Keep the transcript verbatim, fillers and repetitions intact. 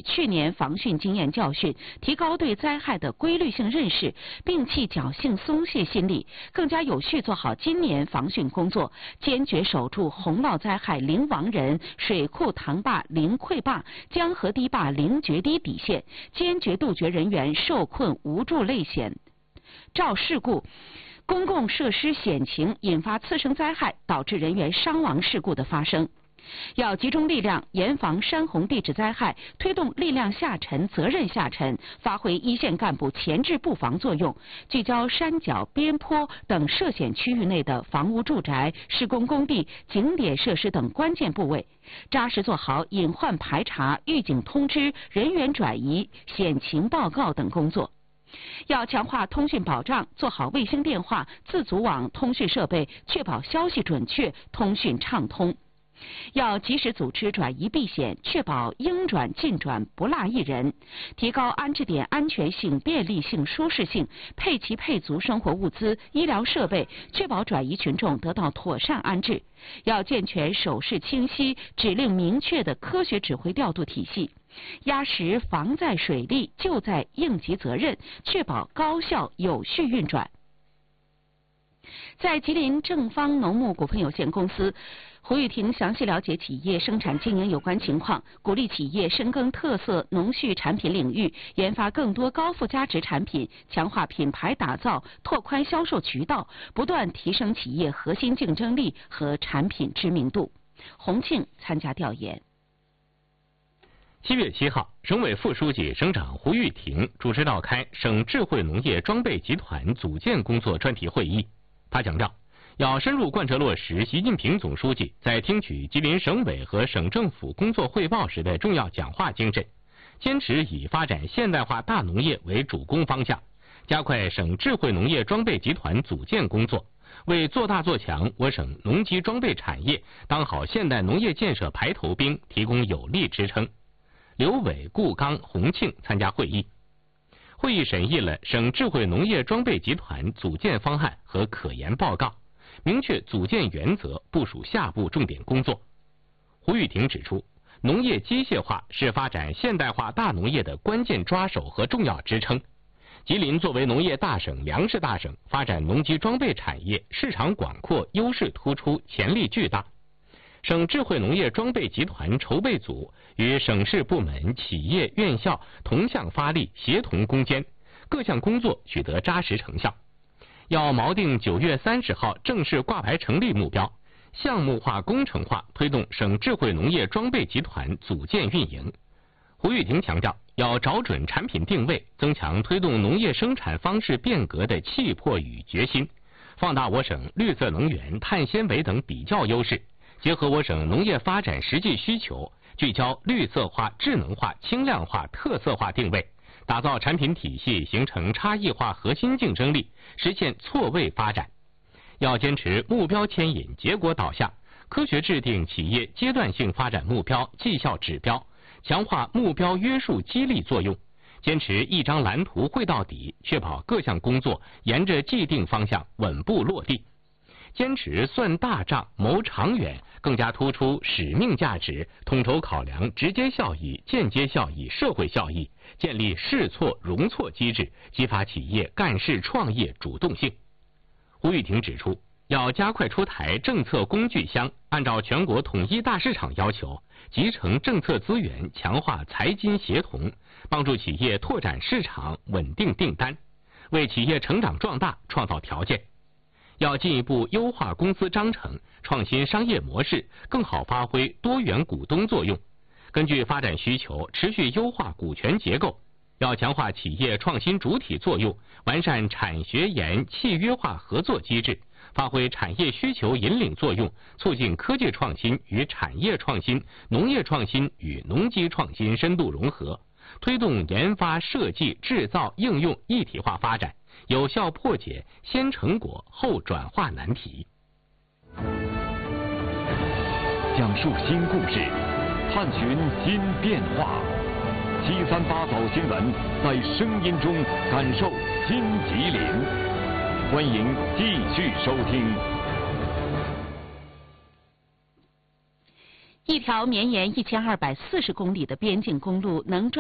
去年防汛经验教训，提高对灾害的规律性认识，摒弃侥幸松懈心理，更加有序做好今年防汛工作，坚决守住洪涝灾害零亡人、水库塘坝零溃坝、江河堤坝零决堤底线，坚决杜绝人员受困无助类险肇事故、公共设施险情引发次生灾害，导致人员伤亡事故的发生。要集中力量严防山洪地质灾害，推动力量下沉、责任下沉，发挥一线干部前置布防作用，聚焦山脚、边坡等涉险区域内的房屋、住宅、施工工地、景点设施等关键部位，扎实做好隐患排查、预警通知、人员转移、险情报告等工作。要强化通讯保障，做好卫星电话、自组网通讯设备，确保消息准确、通讯畅通。要及时组织转移避险，确保应转尽转不落一人，提高安置点安全性、便利性、舒适性，配齐配足生活物资、医疗设备，确保转移群众得到妥善安置。要健全手势清晰、指令明确的科学指挥调度体系，压实防灾水利、救灾应急责任，确保高效有序运转。在吉林正方农牧股份有限公司，胡玉婷详细了解企业生产经营有关情况，鼓励企业深耕特色农畜产品领域，研发更多高附加值产品，强化品牌打造，拓宽销售渠道，不断提升企业核心竞争力和产品知名度。洪庆参加调研。 七月七号，省委副书记、省长胡玉婷主持召开省智慧农业装备集团组建工作专题会议。他强调，要深入贯彻落实习近平总书记在听取吉林省委和省政府工作汇报时的重要讲话精神，坚持以发展现代化大农业为主攻方向，加快省智慧农业装备集团组建工作，为做大做强我省农机装备产业、当好现代农业建设排头兵提供有力支撑。刘伟、顾刚、洪庆参加会议。会议审议了省智慧农业装备集团组建方案和可研报告，明确组建原则，部署下步重点工作。胡玉婷指出，农业机械化是发展现代化大农业的关键抓手和重要支撑。吉林作为农业大省、粮食大省，发展农机装备产业市场广阔、优势突出、潜力巨大。省智慧农业装备集团筹备组与省市部门、企业、院校同向发力，协同攻坚，各项工作取得扎实成效。要锚定九月三十号正式挂牌成立目标，项目化、工程化推动省智慧农业装备集团组建运营。胡玉婷强调，要找准产品定位，增强推动农业生产方式变革的气魄与决心，放大我省绿色能源、碳纤维等比较优势，结合我省农业发展实际需求，聚焦绿色化、智能化、轻量化、特色化定位，打造产品体系，形成差异化核心竞争力，实现错位发展。要坚持目标牵引、结果导向，科学制定企业阶段性发展目标、绩效指标，强化目标约束激励作用，坚持一张蓝图绘到底，确保各项工作沿着既定方向稳步落地。坚持算大账、谋长远，更加突出使命价值，统筹考量直接效益、间接效益、社会效益，建立试错容错机制，激发企业干事创业主动性。胡玉婷指出，要加快出台政策工具箱，按照全国统一大市场要求，集成政策资源，强化财经协同，帮助企业拓展市场、稳定订单，为企业成长壮大创造条件。要进一步优化公司章程，创新商业模式，更好发挥多元股东作用。根据发展需求，持续优化股权结构。要强化企业创新主体作用，完善产学研契约化合作机制，发挥产业需求引领作用，促进科技创新与产业创新、农业创新与农机创新深度融合，推动研发、设计、制造、应用一体化发展，有效破解先成果后转化难题。 讲述新故事，探寻新变化。七三八早新闻，在声音中感受新吉林。欢迎继续收听。 一条绵延一千二百四十公里的边境公路能